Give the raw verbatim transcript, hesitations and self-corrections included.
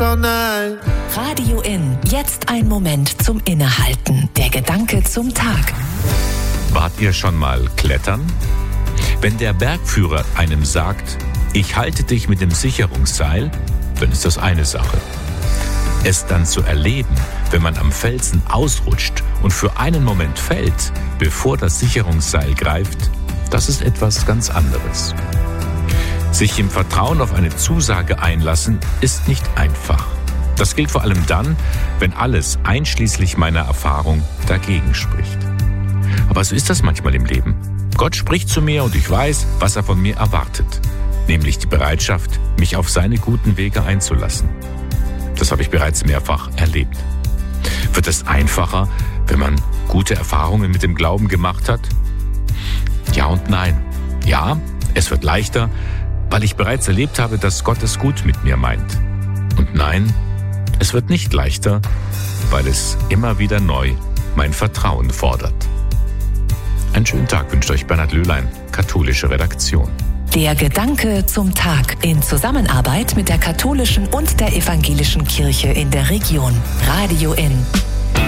all night. Radio In. Jetzt ein Moment zum Innehalten. Der Gedanke zum Tag. Wart ihr schon mal klettern? Wenn der Bergführer einem sagt, ich halte dich mit dem Sicherungsseil, dann ist das eine Sache. Es dann zu erleben, wenn man am Felsen ausrutscht und für einen Moment fällt, bevor das Sicherungsseil greift, das ist etwas ganz anderes. Sich im Vertrauen auf eine Zusage einlassen, ist nicht einfach. Das gilt vor allem dann, wenn alles, einschließlich meiner Erfahrung, dagegen spricht. Aber so ist das manchmal im Leben. Gott spricht zu mir und ich weiß, was er von mir erwartet, nämlich die Bereitschaft, mich auf seine guten Wege einzulassen. Das habe ich bereits mehrfach erlebt. Wird es einfacher, wenn man gute Erfahrungen mit dem Glauben gemacht hat? Ja und nein. Ja, es wird leichter, weil ich bereits erlebt habe, dass Gott es gut mit mir meint. Und nein, es wird nicht leichter, weil es immer wieder neu mein Vertrauen fordert. Einen schönen Tag wünscht euch Bernhard Löhlein, katholische Redaktion. Der Gedanke zum Tag in Zusammenarbeit mit der katholischen und der evangelischen Kirche in der Region. Radio In.